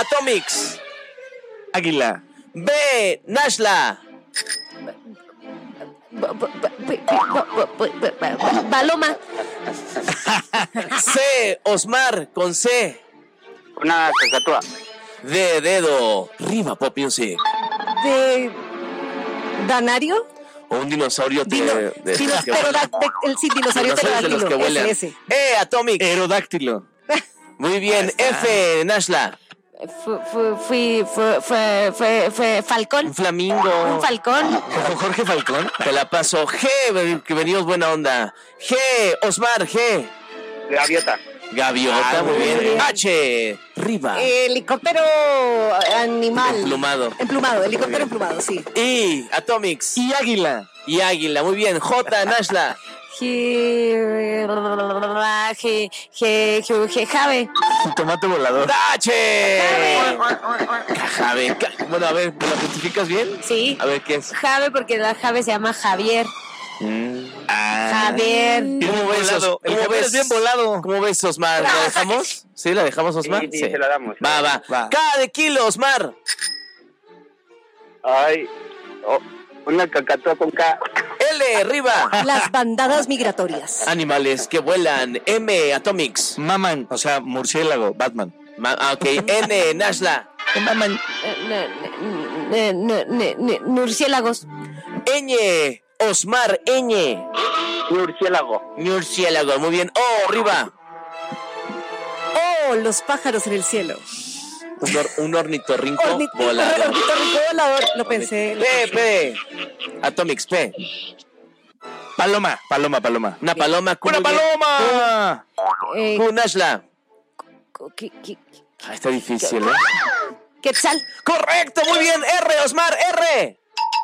Atomics. Águila. B, Nashla. Paloma. C, Osmar, con C. Una cacatúa. D, dedo. Riva Pop Music. De Danario. O un dinosaurio Sí, dinosaurio dinosaurios de los que vuelan. ese. E, Atomic. Aerodáctilo. Muy bien. F, Nashla. Fue Falcón. Un flamingo. Un falcón. Jorge Falcón. Te la paso. G, que venimos buena onda. G, Osmar, G. Gaviota. Gaviota, muy bien. H, Riva. Helicóptero animal. Emplumado. Helicóptero emplumado, sí. I, Atomics. Y águila. Y águila, muy bien. J, Nashla. Jave. Tomate volador. H. Jave. Bueno, a ver, ¿me lo identificas bien? Sí. A ver, ¿qué es? Jave porque la Jave se llama Javier. Javier. ¿Cómo ves? El Javier es bien volado. ¿Cómo ves, Osmar? ¿La dejamos? ¿Sí? ¿La dejamos, Osmar? Sí, se la damos. Va. K de kilo, Osmar. Ay, una cacatúa con K. L, arriba. Las bandadas migratorias. Animales que vuelan. M, Atomics. Maman, o sea, murciélago, Batman. Ok. N, Nashla. Maman. Murciélagos. Ñ, Osmar, Ñ. Murciélago. Murciélago, muy bien. O, arriba. Oh, los pájaros en el cielo. Un ornitorrinco volador. Ornitorrinco volador. Lo pensé. P. Atomics, P. Paloma. Una paloma. ¡Una paloma! Q, Nashla. Está difícil, ¿eh? Quetzal. Correcto, muy bien. R, Osmar, R.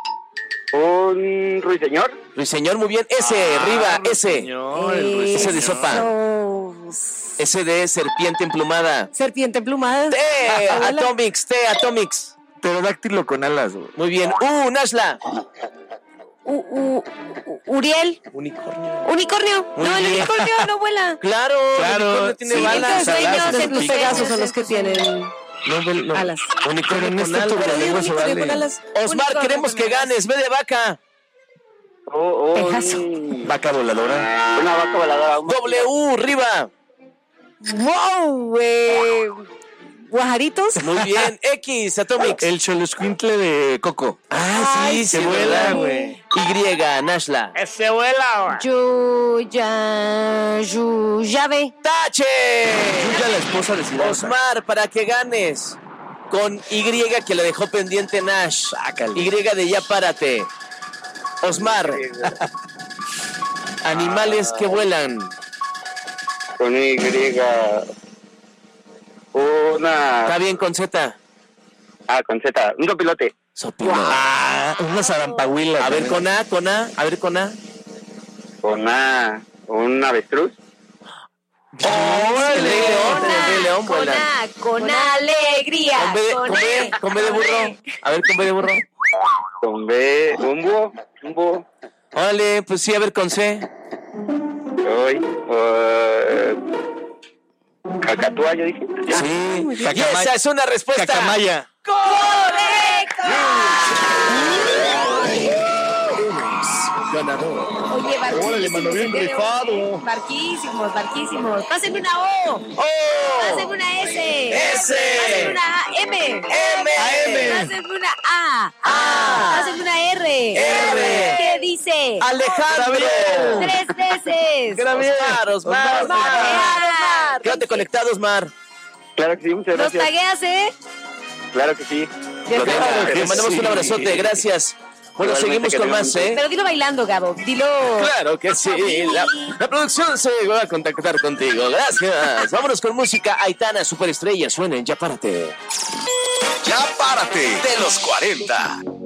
Un ruiseñor. Ruiseñor, muy bien. S, arriba, S. S de sopa. S de serpiente emplumada. Serpiente emplumada. T, Atomics. Pterodáctilo con alas. Muy bien. Nashla. Uriel. Unicornio. No, el unicornio no vuela. Claro. El unicornio tiene balas. Los Pegasos son los que tienen alas. Unicornio en este Unicornio con alas. Osmar, queremos que ganes. Ve de vaca. Pegaso. Vaca voladora. Una vaca voladora. W, arriba. ¡Wow! ¿Guajaritos? Muy bien. X, Atomics. El choloscuintle de Coco. Sí, se vuela, güey. Y, Nashla. Se vuela, Llave. ¡Tache! Yuya, la esposa de Siddhartha. Osmar, para que ganes. Con Y que le dejó pendiente Nash. Y de ya párate. Osmar. Animales que vuelan. Con Y. Está bien con Z. Con Z. Un copilote. Sopilote. Una zarampahuila. A ver con A. A ver con A. Con A. Un avestruz. El Rey León vuela. Con alegría. Con B de burro. A ver con B de burro. Con B. Un búho. Órale, pues sí, a ver con C. Cacatúa, yo dije. Sí. Y esa es una respuesta. Cacamaya. ¡Correcto! Ganador. Oye, Órale, mano, bien rifado. Barquísimos. Pásenme una O. Pásenme una S. S. Pásenme una M. Pásenme una A. Pásenme una R. ¿Qué dice? Alejandro. 3 veces. Osmar. Quédate conectado, Osmar. Claro que sí, muchas Nos gracias. tagueas, ¿eh? Claro que sí. Te mandamos un abrazote, gracias. Bueno, seguimos con más, ¿eh? Pero dilo bailando, Gabo. Dilo. Claro que sí. La producción se va a contactar contigo. Gracias. Vámonos con música. Aitana, Superestrella. Suenen, ya párate. Ya párate de los 40.